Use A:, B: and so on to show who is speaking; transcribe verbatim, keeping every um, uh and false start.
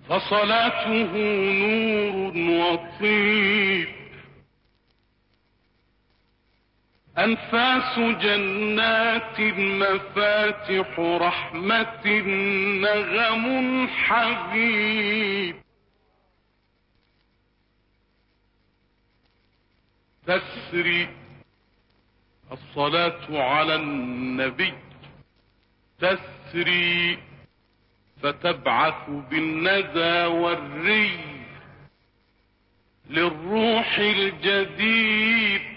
A: فصلاته نور وطيب، أنفاس جنات مفاتح رحمة نغم حبيب. تسري الصلاة على النبي، تسري فتبعث بالندى والري للروح الجديد.